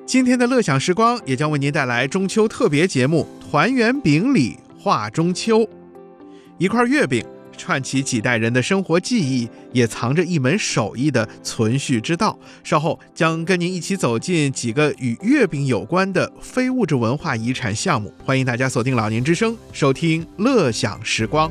今天的乐享时光也将为您带来中秋特别节目《团圆饼里话中秋》。一块月饼串起几代人的生活记忆，也藏着一门手艺的存续之道。稍后将跟您一起走进几个与月饼有关的非物质文化遗产项目。欢迎大家锁定老年之声，收听乐享时光。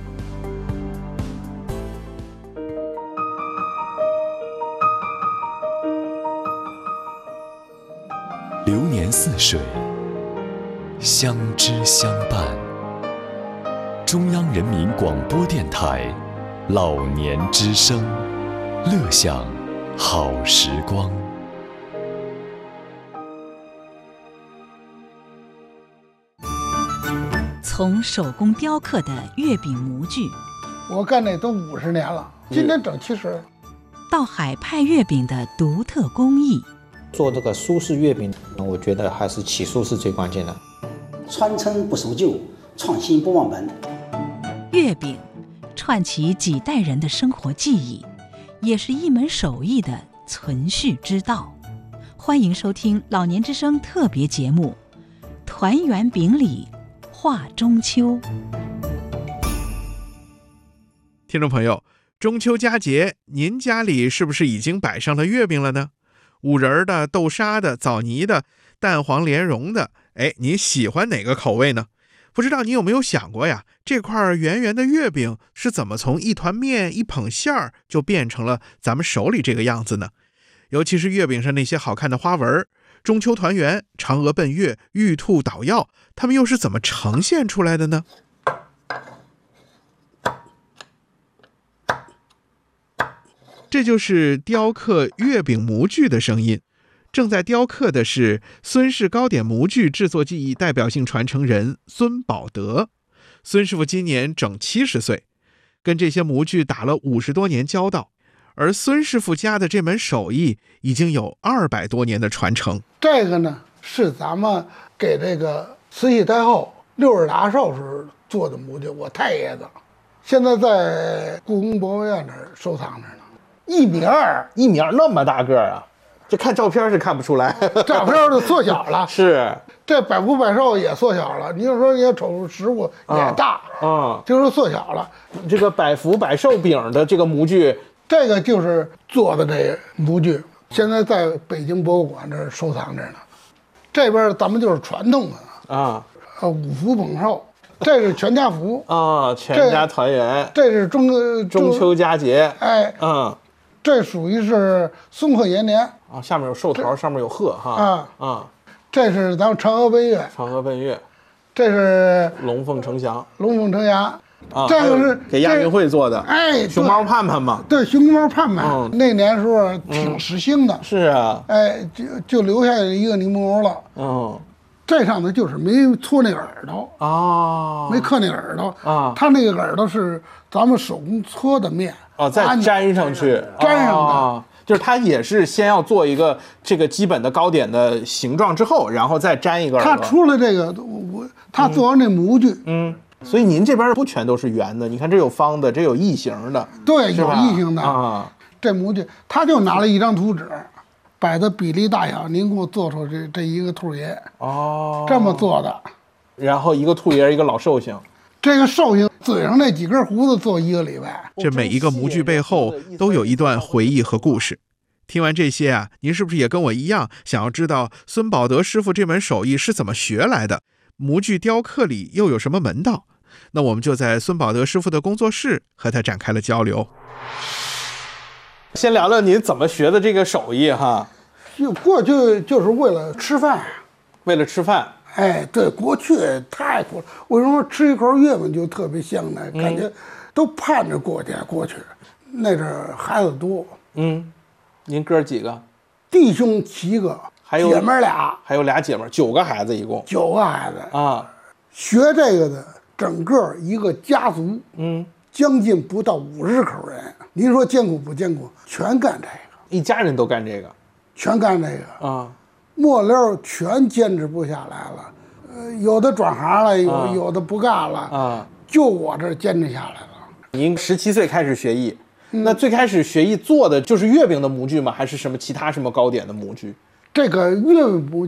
流年似水，相知相伴。中央人民广播电台老年之声，乐享好时光。 从手工雕刻的月饼模具， 我干这都50年了，今年整70。 到海派月饼的独特工艺。 做这个苏式月饼，我觉得还是起酥是最关键的。 传承不守旧，创新不忘本。 月饼串起几代人的生活记忆，也是一门手艺的存续之道。欢迎收听老年之声特别节目《团圆饼里话中秋》。 听众朋友，中秋佳节，您家里是不是已经摆上了月饼了呢？五仁的、豆沙的、枣泥的、蛋黄莲蓉的，你喜欢哪个口味呢？不知道你有没有想过呀，这块圆圆的月饼是怎么从一团面一捧馅儿就变成了咱们手里这个样子呢？尤其是月饼上那些好看的花纹，中秋团圆、嫦娥奔月、玉兔捣药，它们又是怎么呈现出来的呢？这就是雕刻月饼模具的声音。正在雕刻的是孙氏糕点模具制作技艺代表性传承人孙宝德。孙师傅今年整70岁，跟这些模具打了50多年交道，而孙师傅家的这门手艺已经有200多年的传承。 这个呢，是咱们给这个慈禧太后60大寿时做的模具，我太爷子现在在故宫博物院那儿收藏着呢。1.2米， 1米2那么大个儿啊！这看照片是看不出来， 照片就缩小了。 是， 这百福百寿也缩小了。你就说你要瞅实物也大就是缩小了。 这个百福百寿饼的这个模具， 这个就是做的这模具，现在在北京博物馆这儿收藏着呢。这边咱们就是传统的五福捧寿。这是全家福全家团圆。 这是中秋佳节。 这属于是松鹤延年下面有寿桃，上面有鹤这是咱们嫦娥奔月。 嫦娥奔月。 这是龙凤呈祥。 龙凤呈祥。这个是给亚运会做的。熊猫盼盼嘛。 对，熊猫盼盼。那年时候挺时兴的。 是啊。 就留下一个泥木偶了。这上头就是没搓那个耳朵没刻那个耳朵它那个耳朵是咱们手工搓的面再粘上去， 粘上的。 就是它也是先要做一个这个基本的糕点的形状之后，然后再粘一个耳朵。 它出了这个，它做完那模具， 所以您这边不全都是圆的，你看这有方的，这有异形的， 对，有异形的这模具，他就拿了一张图纸，摆的比例大小，您给我做出这一个兔爷这么做的， 然后一个兔爷，一个老寿星。 这个寿星嘴上那几根胡子做1个礼拜。 这每一个模具背后都有一段回忆和故事。听完这些您是不是也跟我一样，想要知道孙宝德师傅这门手艺是怎么学来的？模具雕刻里又有什么门道？那我们就在孙宝德师傅的工作室和他展开了交流。 先聊聊您怎么学的这个手艺过去就是为了吃饭。 为了吃饭。 对，过去太苦了。为什么吃一口月饼就特别香呢？感觉都盼着过去。那阵儿孩子多。 您哥几个？ 弟兄7个， 还有姐妹俩， 还有俩姐妹，9个孩子一共。 9个孩子学这个的整个一个家族，将近不到50口人。您说艰苦不艰苦？全干这个， 一家人都干这个， 全干这个末了全坚持不下来了，有的转行了，有的不干了就我这坚持下来了。 您17岁开始学艺，那最开始学艺做的就是月饼的模具吗？还是什么其他什么糕点的模具？ 这个月饼模具